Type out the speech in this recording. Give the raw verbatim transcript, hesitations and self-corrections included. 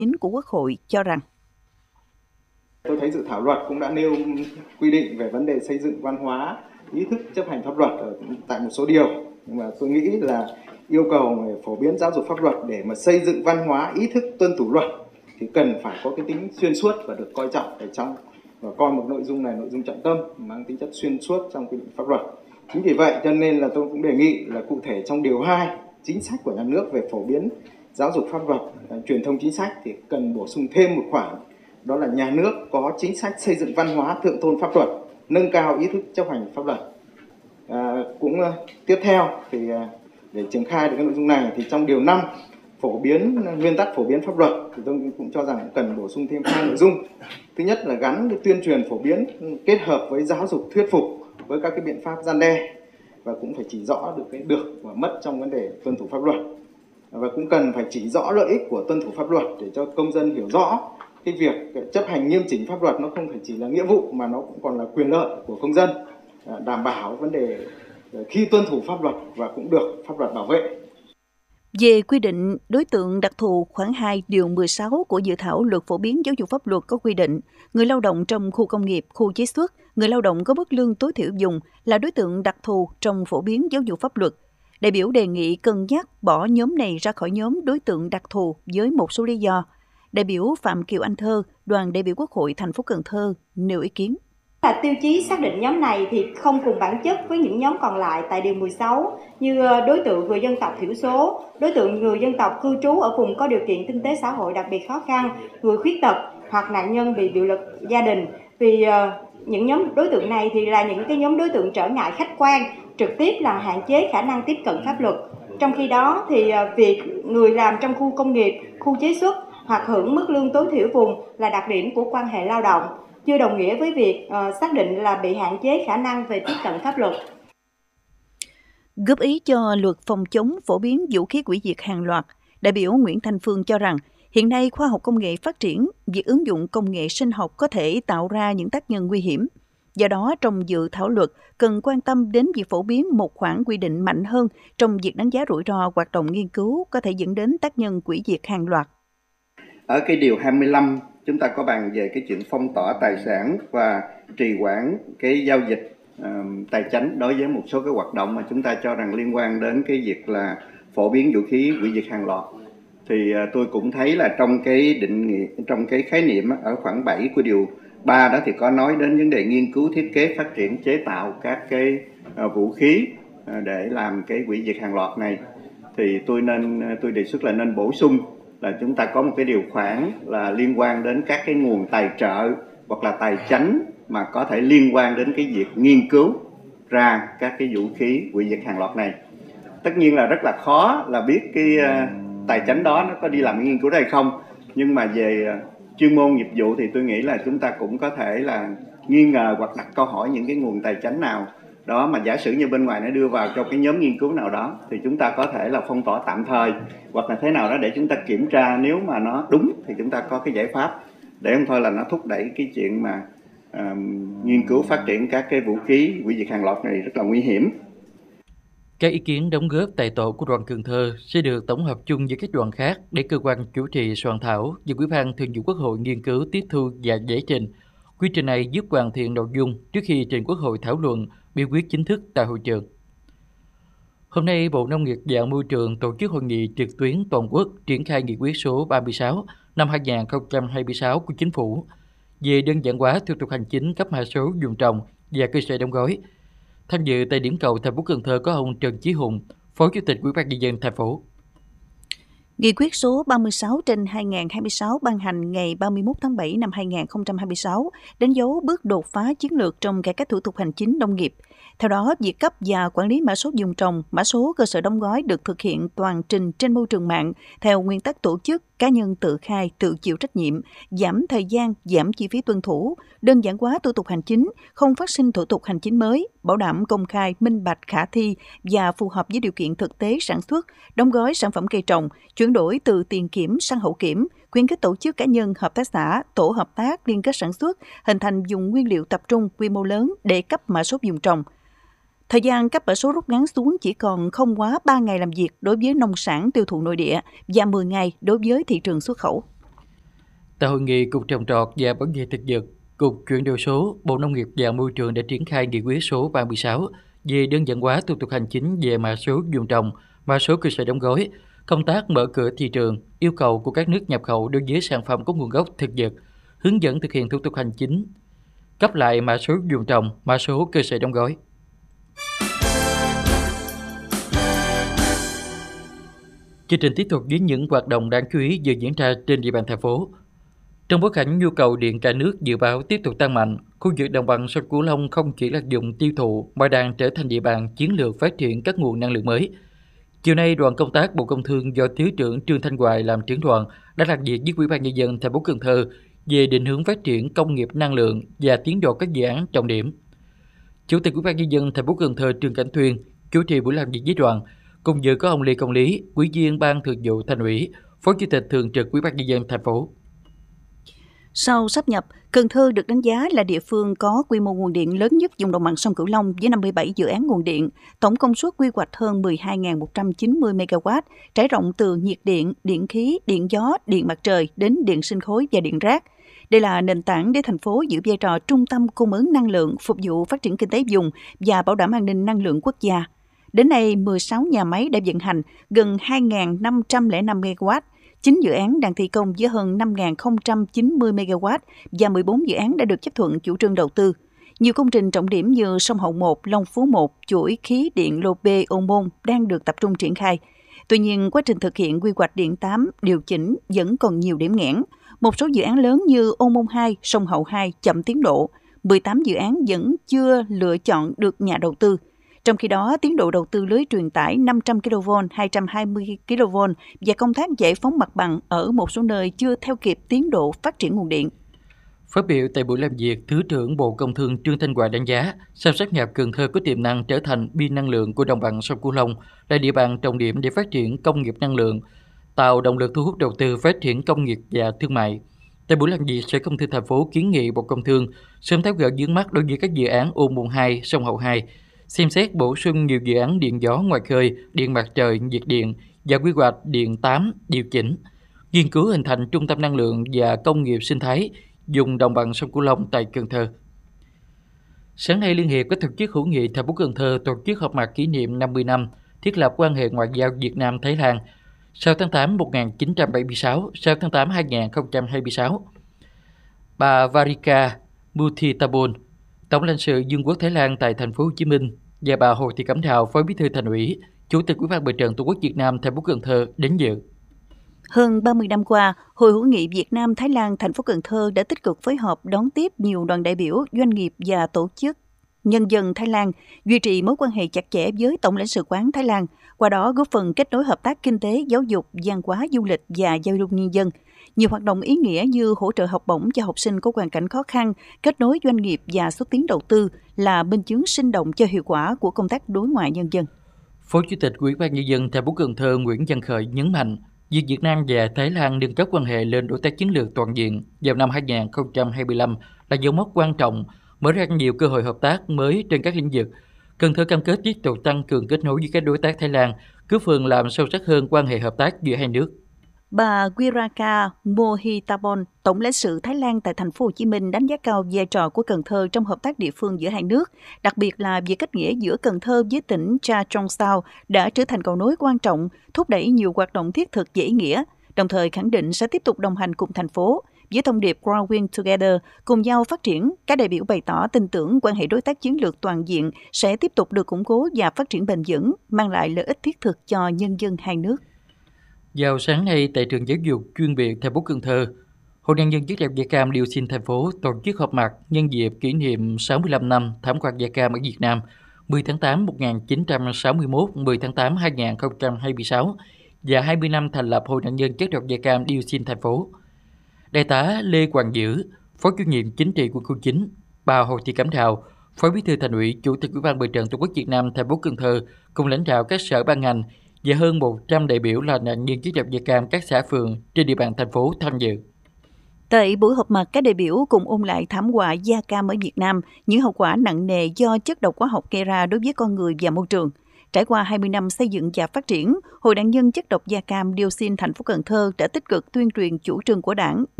Chính của Quốc hội cho rằng tôi thấy dự thảo luật cũng đã nêu quy định về vấn đề xây dựng văn hóa, ý thức chấp hành pháp luật ở tại một số điều, nhưng mà tôi nghĩ là yêu cầu phổ biến giáo dục pháp luật để mà xây dựng văn hóa, ý thức tuân thủ luật thì cần phải có cái tính xuyên suốt và được coi trọng ở trong, và coi một nội dung này nội dung trọng tâm mang tính chất xuyên suốt trong quy định pháp luật. Chính vì vậy cho nên là tôi cũng đề nghị là cụ thể trong điều hai chính sách của nhà nước về phổ biến giáo dục pháp luật, truyền thông chính sách thì cần bổ sung thêm một khoản, đó là nhà nước có chính sách xây dựng văn hóa thượng tôn pháp luật, nâng cao ý thức chấp hành pháp luật. À, cũng uh, tiếp theo thì uh, để triển khai được cái nội dung này thì trong điều năm phổ biến nguyên tắc phổ biến pháp luật thì tôi cũng cho rằng cần bổ sung thêm hai nội dung. Thứ nhất là gắn cái tuyên truyền phổ biến kết hợp với giáo dục thuyết phục với các cái biện pháp răn đe, và cũng phải chỉ rõ được cái được và mất trong vấn đề tuân thủ pháp luật, và cũng cần phải chỉ rõ lợi ích của tuân thủ pháp luật để cho công dân hiểu rõ cái việc chấp hành nghiêm chỉnh pháp luật nó không phải chỉ là nghĩa vụ mà nó cũng còn là quyền lợi của công dân, đảm bảo vấn đề khi tuân thủ pháp luật và cũng được pháp luật bảo vệ. Về quy định đối tượng đặc thù, khoản hai điều mười sáu của dự thảo luật phổ biến giáo dục pháp luật có quy định người lao động trong khu công nghiệp, khu chế xuất, người lao động có mức lương tối thiểu vùng là đối tượng đặc thù trong phổ biến giáo dục pháp luật. Đại biểu đề nghị cân nhắc bỏ nhóm này ra khỏi nhóm đối tượng đặc thù với một số lý do. Đại biểu Phạm Kiều Anh Thơ, đoàn đại biểu Quốc hội thành phố Cần Thơ nêu ý kiến. Là tiêu chí xác định nhóm này thì không cùng bản chất với những nhóm còn lại tại điều mười sáu như đối tượng người dân tộc thiểu số, đối tượng người dân tộc cư trú ở vùng có điều kiện kinh tế xã hội đặc biệt khó khăn, người khuyết tật hoặc nạn nhân bị bạo lực gia đình. Vì uh, những nhóm đối tượng này thì là những cái nhóm đối tượng trở ngại khách quan, trực tiếp là hạn chế khả năng tiếp cận pháp luật. Trong khi đó thì uh, việc người làm trong khu công nghiệp, khu chế xuất hoặc hưởng mức lương tối thiểu vùng là đặc điểm của quan hệ lao động, chưa đồng nghĩa với việc uh, xác định là bị hạn chế khả năng về tiếp cận pháp luật. Góp ý cho luật phòng chống phổ biến vũ khí hủy diệt hàng loạt, đại biểu Nguyễn Thanh Phương cho rằng hiện nay khoa học công nghệ phát triển, việc ứng dụng công nghệ sinh học có thể tạo ra những tác nhân nguy hiểm. Do đó, trong dự thảo luật cần quan tâm đến việc phổ biến một khoản quy định mạnh hơn trong việc đánh giá rủi ro hoạt động nghiên cứu có thể dẫn đến tác nhân hủy diệt hàng loạt. Ở cái điều hai mươi lăm, chúng ta có bàn về cái chuyện phong tỏa tài sản và trì hoãn cái giao dịch uh, tài chánh đối với một số cái hoạt động mà chúng ta cho rằng liên quan đến cái việc là phổ biến vũ khí hủy diệt hàng loạt. Thì uh, tôi cũng thấy là trong cái định nghĩa, trong cái khái niệm uh, ở khoảng bảy của điều ba đó thì có nói đến vấn đề nghiên cứu, thiết kế, phát triển, chế tạo các cái uh, vũ khí uh, để làm cái hủy diệt hàng loạt này. Thì tôi nên uh, tôi đề xuất là nên bổ sung là chúng ta có một cái điều khoản là liên quan đến các cái nguồn tài trợ hoặc là tài chánh mà có thể liên quan đến cái việc nghiên cứu ra các cái vũ khí hủy diệt hàng loạt này. Tất nhiên là rất là khó là biết cái uh, tài chánh đó nó có đi làm nghiên cứu đó hay không, nhưng mà về uh, chuyên môn nghiệp vụ thì tôi nghĩ là chúng ta cũng có thể là nghi ngờ hoặc đặt câu hỏi những cái nguồn tài chánh nào đó mà giả sử như bên ngoài nó đưa vào cho cái nhóm nghiên cứu nào đó thì chúng ta có thể là phong tỏa tạm thời hoặc là thế nào đó để chúng ta kiểm tra, nếu mà nó đúng thì chúng ta có cái giải pháp để không thôi là nó thúc đẩy cái chuyện mà uh, nghiên cứu phát triển các cái vũ khí hủy diệt hàng loạt này rất là nguy hiểm. Các ý kiến đóng góp tại tổ của đoàn Cần Thơ sẽ được tổng hợp chung với các đoàn khác để cơ quan chủ trì soạn thảo và Ủy ban Thường vụ Quốc hội nghiên cứu, tiếp thu và giải trình. Quy trình này giúp hoàn thiện nội dung trước khi trình Quốc hội thảo luận, biểu quyết chính thức tại hội trường. Hôm nay, Bộ Nông nghiệp và Môi trường tổ chức hội nghị trực tuyến toàn quốc triển khai nghị quyết số ba mươi sáu năm hai nghìn không trăm hai mươi sáu của Chính phủ về đơn giản hóa thủ tục hành chính cấp mã số vùng trồng và cơ sở đóng gói. Tham dự tại điểm cầu thành phố Cần Thơ có ông Trần Chí Hùng, Phó Chủ tịch Ủy ban nhân dân thành phố. Nghị quyết số ba mươi sáu trên hai nghìn không trăm hai mươi sáu ban hành ngày ba mươi mốt tháng bảy năm hai nghìn không trăm hai mươi sáu, đánh dấu bước đột phá chiến lược trong cải cách thủ tục hành chính nông nghiệp. Theo đó, việc cấp và quản lý mã số vùng trồng, mã số cơ sở đóng gói được thực hiện toàn trình trên môi trường mạng theo nguyên tắc tổ chức, cá nhân tự khai, tự chịu trách nhiệm, giảm thời gian, giảm chi phí tuân thủ, đơn giản hóa thủ tục hành chính, không phát sinh thủ tục hành chính mới, bảo đảm công khai, minh bạch, khả thi và phù hợp với điều kiện thực tế sản xuất, đóng gói sản phẩm cây trồng, chuyển đổi từ tiền kiểm sang hậu kiểm, khuyến khích tổ chức cá nhân, hợp tác xã, tổ hợp tác liên kết sản xuất, hình thành vùng nguyên liệu tập trung quy mô lớn để cấp mã số vùng trồng. Thời gian cấp mã số rút ngắn xuống chỉ còn không quá ba ngày làm việc đối với nông sản tiêu thụ nội địa và mười ngày đối với thị trường xuất khẩu. Tại hội nghị, Cục Trồng trọt và Bảo vệ thực vật, Cục Chuyển đổi số, Bộ Nông nghiệp và Môi trường đã triển khai nghị quyết số ba mươi sáu về đơn giản hóa thủ tục hành chính về mã số vùng trồng, mã số cơ sở đóng gói, công tác mở cửa thị trường, yêu cầu của các nước nhập khẩu đối với sản phẩm có nguồn gốc thực vật, hướng dẫn thực hiện thủ tục hành chính, cấp lại mã số vùng trồng, mã số cơ sở đóng gói. Chương trình tiếp tục với những hoạt động đáng chú ý vừa diễn ra trên địa bàn thành phố. Trong bối cảnh nhu cầu điện cả nước dự báo tiếp tục tăng mạnh, khu vực đồng bằng sông Cửu Long không chỉ là dùng tiêu thụ mà đang trở thành địa bàn chiến lược phát triển các nguồn năng lượng mới. Chiều nay, đoàn công tác Bộ Công Thương do Thứ trưởng Trương Thanh Hoài làm trưởng đoàn đã làm việc với Ủy ban Nhân dân thành phố Cần Thơ về định hướng phát triển công nghiệp năng lượng và tiến độ các dự án trọng điểm. Chủ tịch Ủy ban Nhân dân thành phố Cần Thơ Trương Cảnh Thuyên chủ trì buổi làm việc với đoàn, cùng dự có ông Lê Công Lý, Ủy viên Ban Thường vụ Thành ủy, Phó Chủ tịch Thường trực Ủy ban Nhân dân thành phố. Sau sáp nhập, Cần Thơ được đánh giá là địa phương có quy mô nguồn điện lớn nhất vùng đồng bằng sông Cửu Long với năm mươi bảy dự án nguồn điện, tổng công suất quy hoạch hơn mười hai nghìn một trăm chín mươi mê ga oát, trải rộng từ nhiệt điện, điện khí, điện gió, điện mặt trời đến điện sinh khối và điện rác. Đây là nền tảng để thành phố giữ vai trò trung tâm cung ứng năng lượng, phục vụ phát triển kinh tế vùng và bảo đảm an ninh năng lượng quốc gia. Đến nay, mười sáu nhà máy đã vận hành, gần hai nghìn năm trăm lẻ năm mê ga oát, chín dự án đang thi công với hơn năm nghìn không trăm chín mươi mê ga oát và mười bốn dự án đã được chấp thuận chủ trương đầu tư. Nhiều công trình trọng điểm như Sông Hậu một, Long Phú một, chuỗi khí điện Lô Bê, Ô Môn đang được tập trung triển khai. Tuy nhiên, quá trình thực hiện quy hoạch điện tám điều chỉnh vẫn còn nhiều điểm nghẽn. Một số dự án lớn như Ô Môn hai, Sông Hậu hai chậm tiến độ, mười tám dự án vẫn chưa lựa chọn được nhà đầu tư. Trong khi đó, tiến độ đầu tư lưới truyền tải năm trăm ki lô vôn, hai trăm hai mươi ki lô vôn và công tác giải phóng mặt bằng ở một số nơi chưa theo kịp tiến độ phát triển nguồn điện. Phát biểu tại buổi làm việc, Thứ trưởng Bộ Công Thương Trương Thanh Hoài đánh giá, sau sáp nhập Cần Thơ có tiềm năng trở thành biên năng lượng của đồng bằng sông Cửu Long, là địa bàn trọng điểm để phát triển công nghiệp năng lượng, tạo động lực thu hút đầu tư phát triển công nghiệp và thương mại. Tại buổi làm việc, Sở Công Thương thành phố kiến nghị Bộ Công Thương sớm tháo gỡ vướng mắc đối với các dự án Ô Môn hai, Sông Hậu hai, xem xét bổ sung nhiều dự án điện gió ngoài khơi, điện mặt trời, nhiệt điện và quy hoạch điện tám điều chỉnh, nghiên cứu hình thành trung tâm năng lượng và công nghiệp sinh thái vùng đồng bằng sông Cửu Long tại Cần Thơ. Sáng nay, Liên hiệp các tổ chức hữu nghị thành phố Cần Thơ tổ chức họp mặt kỷ niệm năm mươi năm thiết lập quan hệ ngoại giao Việt Nam Thái Lan sáu tháng tám một nghìn chín trăm bảy mươi sáu, sáu tháng tám hai nghìn không trăm hai mươi sáu. Bà Varika Muthitapol, Tổng lãnh sự Vương quốc Thái Lan tại thành phố Hồ Chí Minh, và bà Hồ Thị Cẩm Thào, Phó Bí thư Thành ủy, Chủ tịch Ủy ban Mặt trận Tổ quốc Việt Nam thành phố Cần Thơ đến dự. Hơn ba mươi năm qua, Hội hữu nghị Việt Nam Thái Lan thành phố Cần Thơ đã tích cực phối hợp đón tiếp nhiều đoàn đại biểu, doanh nghiệp và tổ chức nhân dân Thái Lan, duy trì mối quan hệ chặt chẽ với Tổng lãnh sự quán Thái Lan, qua đó góp phần kết nối hợp tác kinh tế, giáo dục, văn hóa, du lịch và giao lưu nhân dân. Nhiều hoạt động ý nghĩa như hỗ trợ học bổng cho học sinh có hoàn cảnh khó khăn, kết nối doanh nghiệp và xúc tiến đầu tư là minh chứng sinh động cho hiệu quả của công tác đối ngoại nhân dân. Phó Chủ tịch Ủy ban Nhân dân thành phố Cần Thơ Nguyễn Văn Khởi nhấn mạnh, việc Việt Nam và Thái Lan nâng cấp quan hệ lên đối tác chiến lược toàn diện vào năm hai nghìn không trăm hai mươi lăm là dấu mốc quan trọng, mở ra nhiều cơ hội hợp tác mới trên các lĩnh vực. Cần Thơ cam kết tiếp tục tăng cường kết nối với các đối tác Thái Lan, góp phần làm sâu sắc hơn quan hệ hợp tác giữa hai nước. Bà Wiraka Mohitapol, Tổng lãnh sự Thái Lan tại thành phố Hồ Chí Minh đánh giá cao vai trò của Cần Thơ trong hợp tác địa phương giữa hai nước, đặc biệt là việc kết nghĩa giữa Cần Thơ với tỉnh Cha Trong Sao đã trở thành cầu nối quan trọng, thúc đẩy nhiều hoạt động thiết thực và ý nghĩa, đồng thời khẳng định sẽ tiếp tục đồng hành cùng thành phố. Với thông điệp Growing Together, cùng nhau phát triển, các đại biểu bày tỏ tin tưởng quan hệ đối tác chiến lược toàn diện sẽ tiếp tục được củng cố và phát triển bền vững, mang lại lợi ích thiết thực cho nhân dân hai nước. Vào sáng nay, tại trường giáo dục chuyên biệt thành phố Cần Thơ, Hội Nhân dân chất độc da cam dioxin thành phố tổ chức họp mặt nhân dịp kỷ niệm sáu mươi lăm năm thảm họa da cam ở Việt Nam, mười tháng tám một nghìn chín trăm sáu mươi mốt, mười tháng tám hai nghìn không trăm hai mươi sáu và hai mươi năm thành lập Hội Nhân dân chất độc da cam dioxin thành phố. Đại tá Lê Hoàng Dữ, Phó Chủ nhiệm Chính trị Quân khu chín, bà Hồ Thị Cẩm Thào, Phó Bí thư Thành ủy, Chủ tịch Ủy ban Mặt trận Tổ quốc Việt Nam thành phố Cần Thơ cùng lãnh đạo các sở ban ngành và hơn một trăm đại biểu là nạn nhân chất độc da cam các xã phường trên địa bàn thành phố tham dự. Tại buổi họp mặt, các đại biểu cùng ôn lại thảm họa da cam ở Việt Nam, những hậu quả nặng nề do chất độc hóa học gây ra đối với con người và môi trường. Trải qua hai mươi năm xây dựng và phát triển, Hội nạn nhân chất độc da cam dioxin thành phố Cần Thơ đã tích cực tuyên truyền chủ trương của Đảng,